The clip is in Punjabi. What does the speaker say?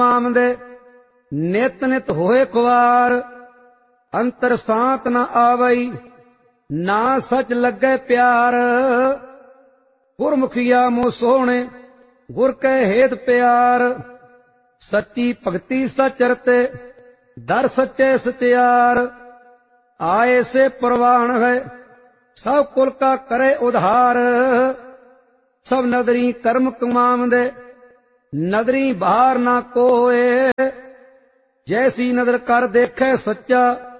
ਕਮਾਵੰਦੇ। ਨਿਤ ਨਿਤ ਹੋਏ ਖੁਆਰ ਅੰਤਰ ਸਾਤ ਨ ਆਵਈ। ਨਾ ਸਚ ਲੱਗੈ ਪਿਆਰ ਗੁਰਮੁਖੀਆ ਮੋਹ ਸੋਹਣੇ ਗੁਰ ਕੈ ਹੇਤ ਪਿਆਰ। ਸੱਚੀ ਭਗਤੀ ਸਚ ਰਤੇ ਦਰ ਸੱਚੇ ਸਚਿਆਰ। ਆਏ ਸੇ ਪ੍ਰਵਾਨ ਹੈ ਸਭ ਕੁਲ ਕਾ ਕਰੇ ਉਧਾਰ। ਸਭ ਨਦਰੀ ਕਰਮ ਕਮਾਵੰਦੇ ਨਦਰੀ ਬਾਹਰ ਨਾ ਕੋਏ। ਜੈਸੀ ਨਦਰ ਕਰ ਦੇਖੈ ਸੱਚਾ